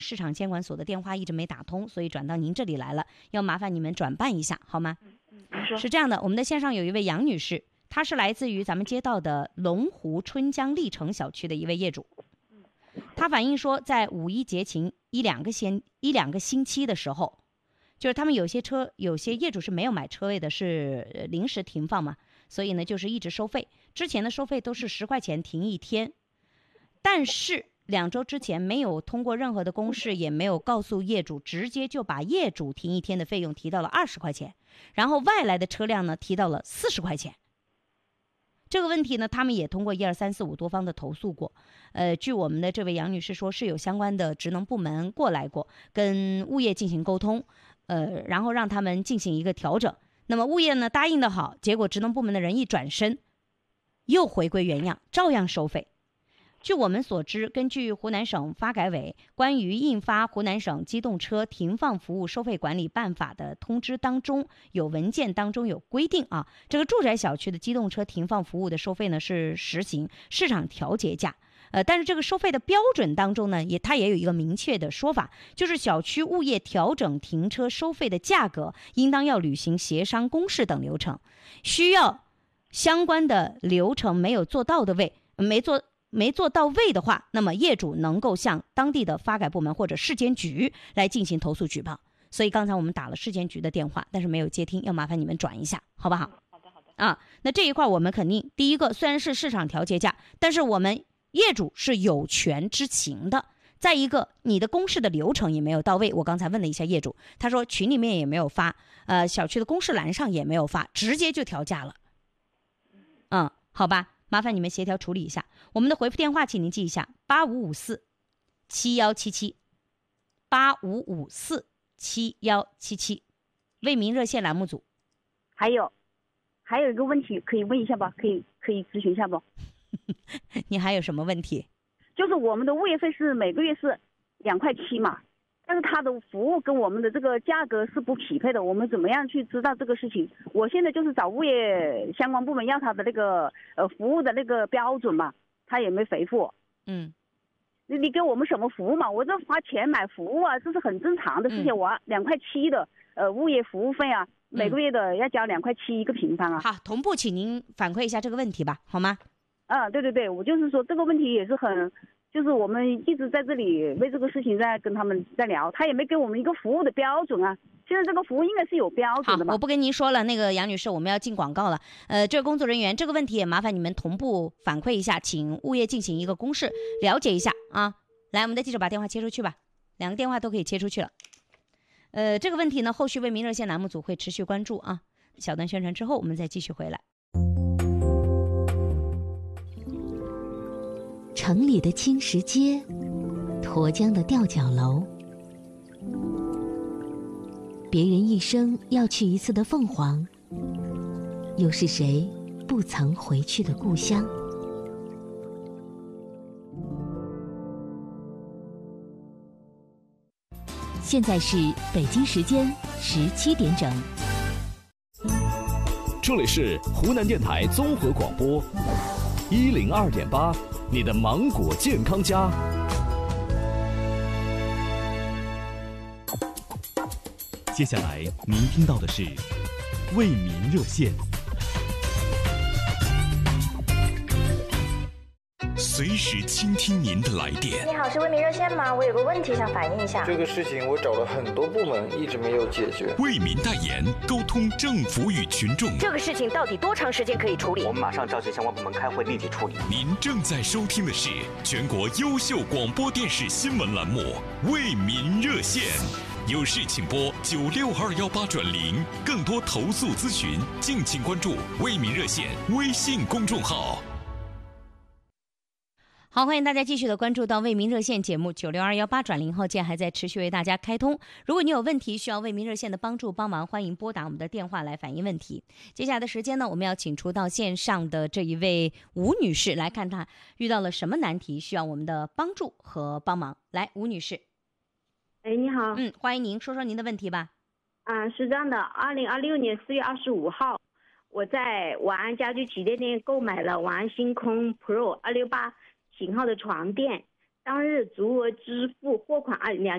市场监管所的电话一直没打通，所以转到您这里来了，要麻烦你们转办一下好吗？是这样的，我们的线上有一位杨女士，她是来自于咱们街道的龙湖春江历城小区的一位业主。她反映说，在五一节前一两个星期的时候，就是他们有些业主是没有买车位的，是临时停放嘛，所以呢就是一直收费。之前的收费都是10块钱停一天，但是2周之前没有通过任何的公示，也没有告诉业主，直接就把业主停一天的费用提到了20块钱，然后外来的车辆呢提到了40块钱。这个问题呢，他们也通过1、2、3、4、5多方的投诉过。据我们的这位杨女士说，是有相关的职能部门过来过，跟物业进行沟通，然后让他们进行一个调整。那么物业呢答应的好，结果职能部门的人一转身，又回归原样，照样收费。据我们所知，根据湖南省发改委关于印发湖南省机动车停放服务收费管理办法的通知当中，有文件当中有规定啊，这个住宅小区的机动车停放服务的收费呢是实行市场调节价。但是这个收费的标准当中呢，它也有一个明确的说法，就是小区物业调整停车收费的价格，应当要履行协商公示等流程。需要相关的流程没有做到位的话，那么业主能够向当地的发改部门或者市监局来进行投诉举报。所以刚才我们打了市监局的电话，但是没有接听，要麻烦你们转一下，好不好？ 好的。 那这一块我们肯定，第一个虽然是市场调节价，但是我们业主是有权知情的。再一个，你的公示的流程也没有到位。我刚才问了一下业主，他说群里面也没有发，小区的公示栏上也没有发，直接就调价了。好吧。麻烦你们协调处理一下。我们的回复电话请您记一下：8554-7177，8554-7177，为民热线栏目组。 还有一个问题可以问一下吧？可以咨询一下不？ 你还有什么问题？ 就是我们的物业费是每个月是2.7块嘛，但是它的服务跟我们的这个价格是不匹配的，我们怎么样去知道这个事情？我现在就是找物业相关部门要他的那个服务的那个标准嘛，他也没回复。你给我们什么服务嘛？我这花钱买服务啊，这是很正常的事情。我2.7块的物业服务费啊，每个月的要交2.7块一个平方啊。 好，同步请您反馈一下这个问题吧，好吗？ 对，我就是说这个问题也是很。就是我们一直在这里为这个事情在跟他们在聊，他也没给我们一个服务的标准啊。现在这个服务应该是有标准的吧？ 好，我不跟您说了，那个杨女士，我们要进广告了。这个工作人员这个问题也麻烦你们同步反馈一下，请物业进行一个公示，了解一下啊。来，我们的记者把电话切出去吧，2个电话都可以切出去了。这个问题呢，后续为民热线栏目组会持续关注啊。小段宣传之后，我们再继续回来。 城里的青石街，沱江的吊脚楼，别人一生要去一次的凤凰，又是谁不曾回去的故乡？现在是北京时间17点整。 这里是湖南电台综合广播102.8，你的芒果健康家。接下来您听到的是为民热线。随时倾听您的来电。 你好，是为民热线吗？我有个问题想反映一下。 这个事情我找了很多部门，一直没有解决。 为民代言，沟通政府与群众。 这个事情到底多长时间可以处理？ 我们马上召集相关部门开会，立即处理。 您正在收听的是全国优秀广播电视新闻栏目《为民热线》，有事请拨96218转0，更多投诉咨询，敬请关注为民热线微信公众号。 好，欢迎大家继续的关注到为民热线节目96218转0号键还在持续为大家开通。如果你有问题需要为民热线的帮助帮忙，欢迎拨打我们的电话来反映问题。接下来的时间呢，我们要请出到线上的这一位吴女士，来看她遇到了什么难题，需要我们的帮助和帮忙。来，吴女士。 你好。 欢迎您，说说您的问题吧。 是这样的，2026年4月25号，我在晚安家居旗舰店购买了晚安星空 Pro 268型号的床垫， 当日足额支付货款2